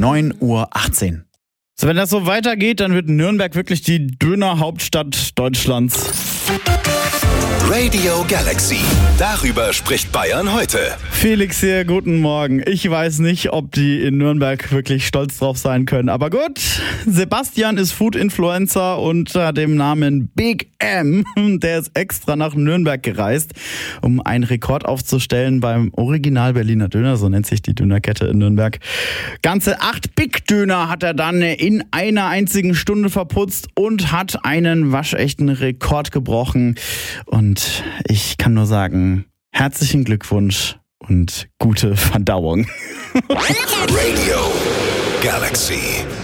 9:18 Uhr. So, wenn das so weitergeht, dann wird Nürnberg wirklich die Döner-Hauptstadt Deutschlands. Radio Galaxy. Darüber spricht Bayern heute. Felix hier, guten Morgen. Ich weiß nicht, ob die in Nürnberg wirklich stolz drauf sein können. Aber gut, Sebastian ist Food-Influencer unter dem Namen Big M. Der ist extra nach Nürnberg gereist, um einen Rekord aufzustellen beim Original Berliner Döner. So nennt sich die Dönerkette in Nürnberg. Ganze 8 Big Döner hat er dann in einer einzigen Stunde verputzt und hat einen waschechten Rekord gebrochen. Und ich kann nur sagen, herzlichen Glückwunsch und gute Verdauung. Radio Galaxy.